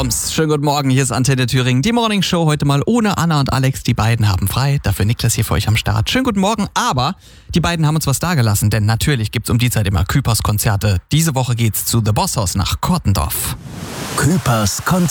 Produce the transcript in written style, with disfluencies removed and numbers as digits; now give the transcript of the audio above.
Bums. Schönen guten Morgen, hier ist Antenne Thüringen. Die Morning Show heute mal ohne Anna und Alex. Die beiden haben frei, dafür Niklas hier für euch am Start. Schönen guten Morgen, aber die beiden haben uns was dagelassen, denn natürlich gibt's um die Zeit immer Küpers Konzerte. Diese Woche geht's zu The Boss House nach Kortendorf. Küpers Konzerte.